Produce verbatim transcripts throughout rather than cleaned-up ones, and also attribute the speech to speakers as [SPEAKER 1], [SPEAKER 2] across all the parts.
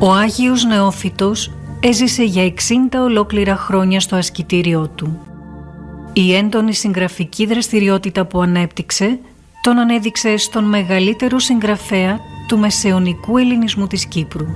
[SPEAKER 1] Ο Άγιος Νεόφυτος έζησε για εξήντα ολόκληρα χρόνια στο ασκητήριό του. Η έντονη συγγραφική δραστηριότητα που ανέπτυξε τον ανέδειξε στον μεγαλύτερο συγγραφέα του μεσαιωνικού ελληνισμού της Κύπρου.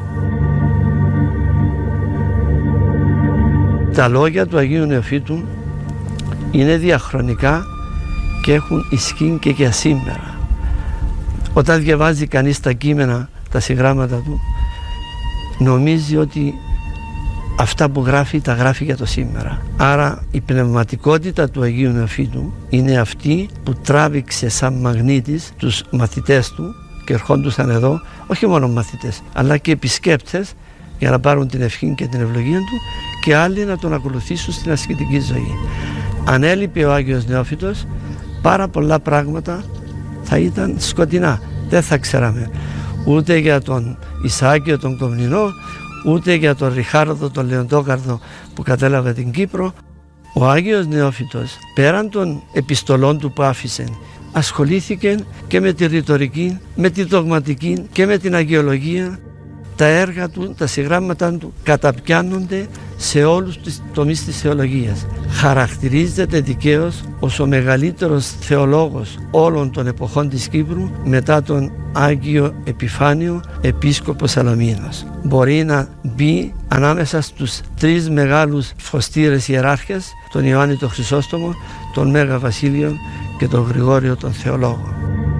[SPEAKER 2] Τα λόγια του Αγίου Νεοφύτου είναι διαχρονικά και έχουν ισχύ και για σήμερα. Όταν διαβάζει κανείς τα κείμενα, τα συγγράμματα του, νομίζει ότι αυτά που γράφει τα γράφει για το σήμερα. Άρα η πνευματικότητα του Αγίου Νεοφύτου είναι αυτή που τράβηξε σαν μαγνήτης τους μαθητές του και ερχόντουσαν εδώ, όχι μόνο μαθητές, αλλά και επισκέπτες για να πάρουν την ευχή και την ευλογία του και άλλοι να τον ακολουθήσουν στην ασκητική ζωή. Αν έλειπε ο Άγιος Νεόφυτος, πάρα πολλά πράγματα θα ήταν σκοτεινά. Δεν θα ξέραμε ούτε για τον Ισάκιο τον Κομνηνό, ούτε για τον Ριχάρδο τον Λεοντόκαρδο που κατέλαβε την Κύπρο. Ο Άγιος Νεόφυτος, πέραν των επιστολών του που άφησε, ασχολήθηκε και με τη ρητορική, με τη δογματική και με την αγιολογία. Τα έργα του, τα συγγράμματα του καταπιάνονται σε όλους τους τομείς της θεολογίας. Χαρακτηρίζεται δικαίως ως ο μεγαλύτερος θεολόγος όλων των εποχών της Κύπρου μετά τον Άγιο Επιφάνιο Επίσκοπο Σαλαμίνος. Μπορεί να μπει ανάμεσα στους τρεις μεγάλους φωστήρες ιεράρχες, τον Ιωάννη τον Χρυσόστομο, τον Μέγα Βασίλειο και τον Γρηγόριο τον Θεολόγο.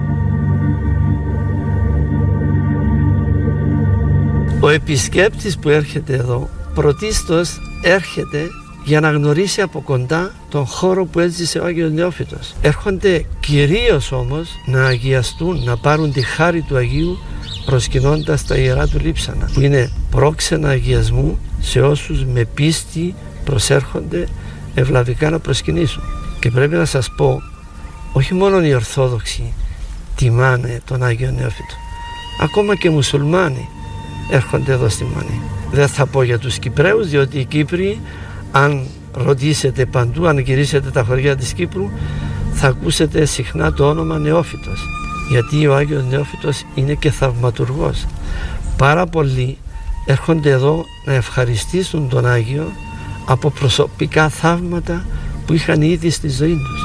[SPEAKER 2] Ο επισκέπτης που έρχεται εδώ πρωτίστως έρχεται για να γνωρίσει από κοντά τον χώρο που έζησε ο Άγιος Νεόφυτος. Έρχονται κυρίως όμως να αγιαστούν, να πάρουν τη χάρη του Αγίου προσκυνώντας τα ιερά του λείψανα, που είναι πρόξενα αγιασμού σε όσους με πίστη προσέρχονται ευλαβικά να προσκυνήσουν. Και πρέπει να σας πω, όχι μόνο οι Ορθόδοξοι τιμάνε τον Άγιο Νεόφυτο, ακόμα και μουσουλμάνοι έρχονται εδώ στη Μονή. Δεν θα πω για τους Κυπραίους, διότι οι Κύπροι, αν ρωτήσετε παντού, αν γυρίσετε τα χωριά της Κύπρου, θα ακούσετε συχνά το όνομα Νεόφυτος, γιατί ο Άγιος Νεόφυτος είναι και θαυματουργός. Πάρα πολλοί έρχονται εδώ να ευχαριστήσουν τον Άγιο από προσωπικά θαύματα που είχαν ήδη στη ζωή τους.